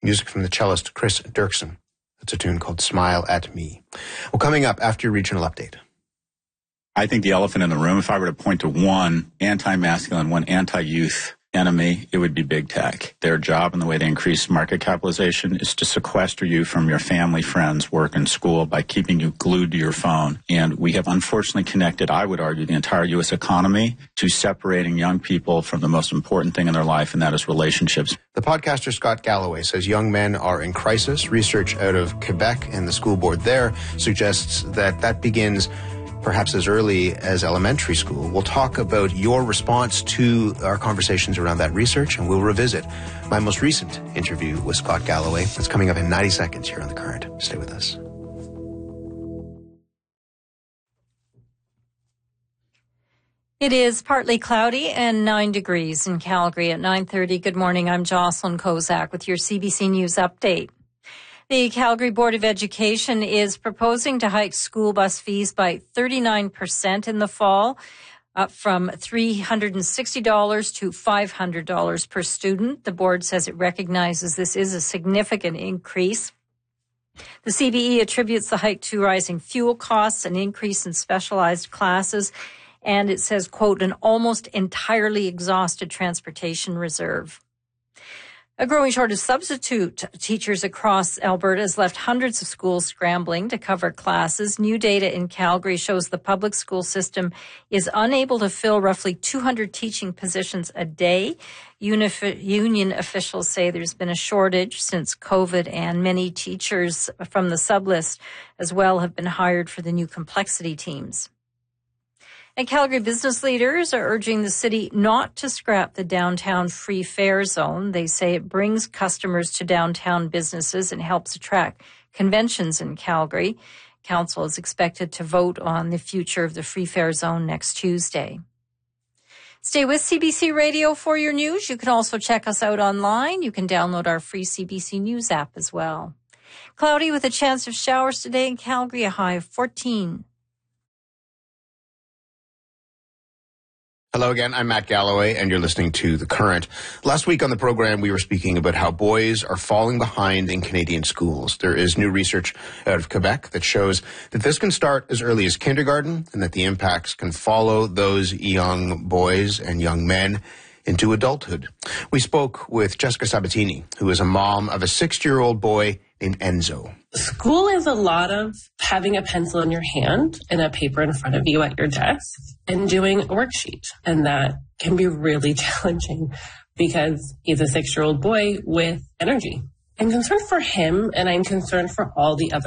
Music from the cellist Chris Dirksen. It's a tune called Smile at Me. Well, coming up after your regional update. I think the elephant in the room, if I were to point to one anti-masculine, one anti-youth enemy, it would be big tech. Their job and the way they increase market capitalization is to sequester you from your family, friends, work, and school by keeping you glued to your phone. And we have unfortunately connected, I would argue, the entire U.S. economy to separating young people from the most important thing in their life, and that is relationships. The podcaster Scott Galloway says young men are in crisis. Research out of Quebec and the school board there suggests that begins perhaps as early as elementary school. We'll talk about your response to our conversations around that research, and we'll revisit my most recent interview with Scott Galloway. It's coming up in 90 seconds here on The Current. Stay with us. It is partly cloudy and 9 degrees in Calgary at 9:30. Good morning. I'm Jocelyn Kozak with your CBC News update. The Calgary Board of Education is proposing to hike school bus fees by 39% in the fall, up from $360 to $500 per student. The board says it recognizes this is a significant increase. The CBE attributes the hike to rising fuel costs, an increase in specialized classes, and it says, quote, an almost entirely exhausted transportation reserve. A growing shortage of substitute teachers across Alberta has left hundreds of schools scrambling to cover classes. New data in Calgary shows the public school system is unable to fill roughly 200 teaching positions a day. Union officials say there's been a shortage since COVID, and many teachers from the sublist as well have been hired for the new complexity teams. And Calgary business leaders are urging the city not to scrap the downtown free fare zone. They say it brings customers to downtown businesses and helps attract conventions in Calgary. Council is expected to vote on the future of the free fare zone next Tuesday. Stay with CBC Radio for your news. You can also check us out online. You can download our free CBC News app as well. Cloudy with a chance of showers today in Calgary, a high of 14. Hello again, I'm Matt Galloway, and you're listening to The Current. Last week on the program, we were speaking about how boys are falling behind in Canadian schools. There is new research out of Quebec that shows that this can start as early as kindergarten, and that the impacts can follow those young boys and young men into adulthood. We spoke with Jessica Sabatini, who is a mom of a 6-year-old boy named Enzo. School is a lot of having a pencil in your hand and a paper in front of you at your desk and doing a worksheet. And that can be really challenging because he's a 6-year-old boy with energy. I'm concerned for him, and I'm concerned for all the other